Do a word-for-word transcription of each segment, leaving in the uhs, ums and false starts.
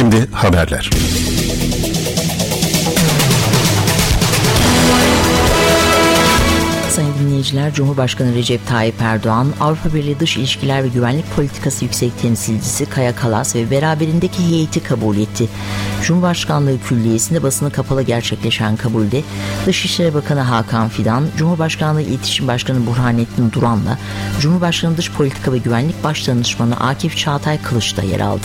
Şimdi haberler. Sayın dinleyiciler, Cumhurbaşkanı Recep Tayyip Erdoğan, Avrupa Birliği Dış İlişkiler ve Güvenlik Politikası Yüksek Temsilcisi Kaja Kallas ve beraberindeki heyeti kabul etti. Cumhurbaşkanlığı Külliyesi'nde basını kapalı gerçekleşen kabulde Dışişleri Bakanı Hakan Fidan, Cumhurbaşkanlığı İletişim Başkanı Burhanettin Duran'la Cumhurbaşkanı Dış Politika ve Güvenlik Başdanışmanı Akif Çağatay Kılıç da yer aldı.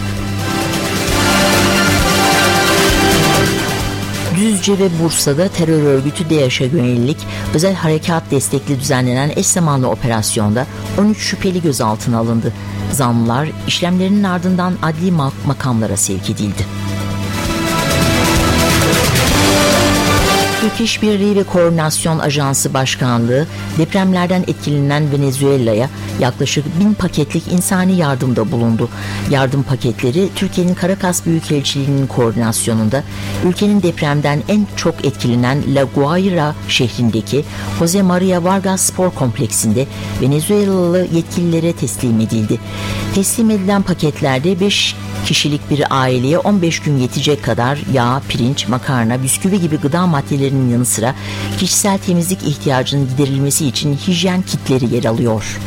Düzce ve Bursa'da terör örgütü DAEŞ'e yönelik özel harekat destekli düzenlenen eş zamanlı operasyonda on üç şüpheli gözaltına alındı. Zanlılar işlemlerinin ardından adli makamlara sevk edildi. Türk İşbirliği ve Koordinasyon Ajansı Başkanlığı depremlerden etkilenen Venezuela'ya yaklaşık bin paketlik insani yardımda bulundu. Yardım paketleri Türkiye'nin Caracas Büyükelçiliği'nin koordinasyonunda ülkenin depremden en çok etkilenen La Guaira şehrindeki Jose Maria Vargas Spor Kompleksinde Venezuelalı yetkililere teslim edildi. Teslim edilen paketlerde beş kişilik bir aileye on beş gün yetecek kadar yağ, pirinç, makarna, bisküvi gibi gıda maddelerinin yanı sıra kişisel temizlik ihtiyacının giderilmesi için hijyen kitleri yer alıyor.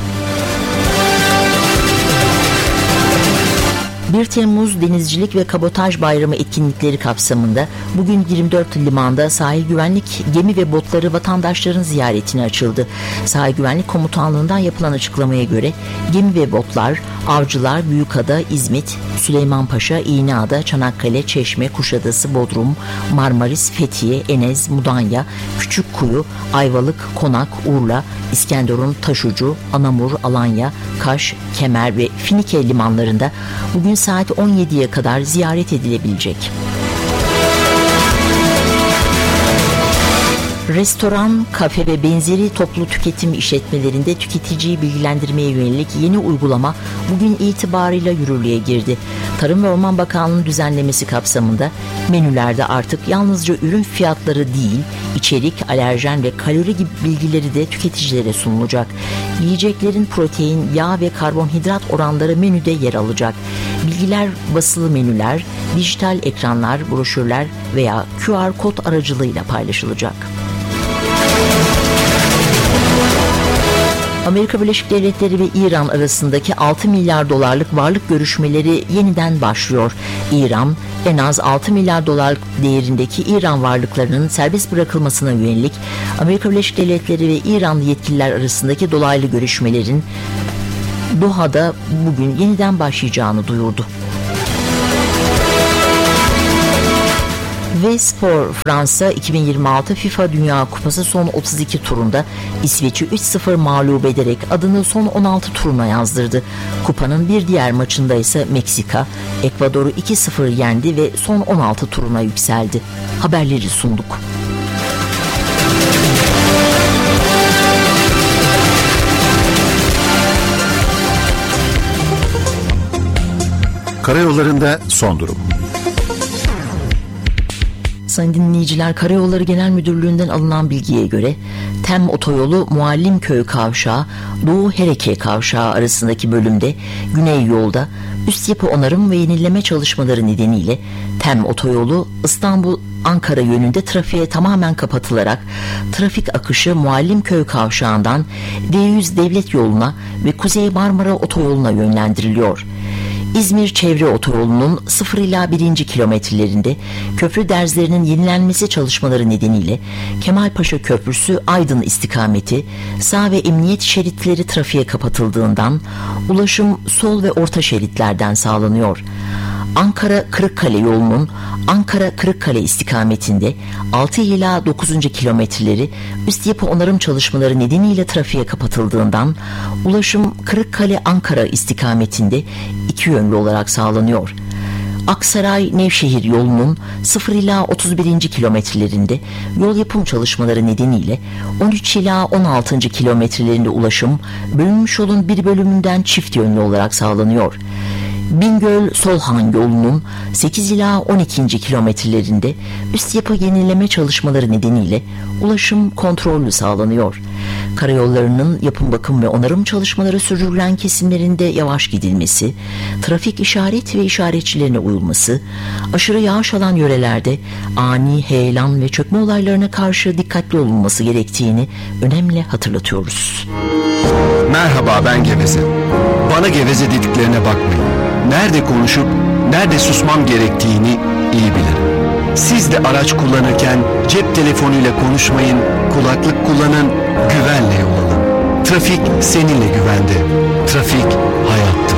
bir Temmuz Denizcilik ve Kabotaj Bayramı etkinlikleri kapsamında bugün yirmi dört limanda sahil güvenlik gemi ve botları vatandaşların ziyaretine açıldı. Sahil Güvenlik Komutanlığı'ndan yapılan açıklamaya göre gemi ve botlar Avcılar, Büyükada, İzmit, Süleymanpaşa, İğneada, Çanakkale, Çeşme, Kuşadası, Bodrum, Marmaris, Fethiye, Enez, Mudanya, Küçükkuyu, Ayvalık, Konak, Urla, İskenderun, Taşucu, Anamur, Alanya, Kaş, Kemer ve Finike limanlarında bugün saat on yediye kadar ziyaret edilebilecek. Restoran, kafe ve benzeri toplu tüketim işletmelerinde tüketiciyi bilgilendirmeye yönelik yeni uygulama bugün itibarıyla yürürlüğe girdi. Tarım ve Orman Bakanlığı'nın düzenlemesi kapsamında menülerde artık yalnızca ürün fiyatları değil, içerik, alerjen ve kalori gibi bilgileri de tüketicilere sunulacak. Yiyeceklerin protein, yağ ve karbonhidrat oranları menüde yer alacak. Bilgiler basılı menüler, dijital ekranlar, broşürler veya Q R kod aracılığıyla paylaşılacak. Amerika Birleşik Devletleri ve İran arasındaki altı milyar dolarlık varlık görüşmeleri yeniden başlıyor. İran, en az altı milyar dolar değerindeki İran varlıklarının serbest bırakılmasına yönelik Amerika Birleşik Devletleri ve İranlı yetkililer arasındaki dolaylı görüşmelerin Doha'da bugün yeniden başlayacağını duyurdu. Ve spor, Fransa iki bin yirmi altı FIFA Dünya Kupası son otuz iki turunda İsveç'i üç sıfır mağlup ederek adını son on altı turuna yazdırdı. Kupanın bir diğer maçında ise Meksika, Ekvador'u iki sıfır yendi ve son on altı turuna yükseldi. Haberleri sunduk. Karayollarında son durum. Sayın dinleyiciler, Karayolları Genel Müdürlüğü'nden alınan bilgiye göre Tem Otoyolu Muallimköy Kavşağı Doğu Hereke Kavşağı arasındaki bölümde güney yolda üst yapı onarım ve yenileme çalışmaları nedeniyle Tem Otoyolu İstanbul Ankara yönünde trafiğe tamamen kapatılarak trafik akışı Muallimköy Kavşağı'ndan D yüz Devlet Yolu'na ve Kuzey Marmara Otoyolu'na yönlendiriliyor. İzmir Çevre Otoyolu'nun sıfır ila birinci kilometrelerinde köprü derzlerinin yenilenmesi çalışmaları nedeniyle Kemalpaşa Köprüsü Aydın istikameti sağ ve emniyet şeritleri trafiğe kapatıldığından ulaşım sol ve orta şeritlerden sağlanıyor. Ankara-Kırıkkale yolunun Ankara-Kırıkkale istikametinde altı ila dokuzuncu kilometreleri üst yapı onarım çalışmaları nedeniyle trafiğe kapatıldığından ulaşım Kırıkkale-Ankara istikametinde iki yönlü olarak sağlanıyor. Aksaray-Nevşehir yolunun sıfır ila otuz birinci kilometrelerinde yol yapım çalışmaları nedeniyle on üç ila on altıncı kilometrelerinde ulaşım bölünmüş yolun bir bölümünden çift yönlü olarak sağlanıyor. Bingöl-Solhan yolunun sekiz ila on ikinci kilometrelerinde üst yapı yenileme çalışmaları nedeniyle ulaşım kontrollü sağlanıyor. Karayollarının yapım, bakım ve onarım çalışmaları sürdürülen kesimlerinde yavaş gidilmesi, trafik işaret ve işaretçilerine uyulması, aşırı yağış alan yörelerde ani heyelan ve çökme olaylarına karşı dikkatli olunması gerektiğini önemli hatırlatıyoruz. Merhaba, ben Geveze. Bana geveze dediklerine bakmayın. Nerede konuşup nerede susmam gerektiğini iyi bilirim. Siz de araç kullanırken cep telefonuyla konuşmayın, kulaklık kullanın, güvenle yol alın. Trafik seninle güvende. Trafik hayattır.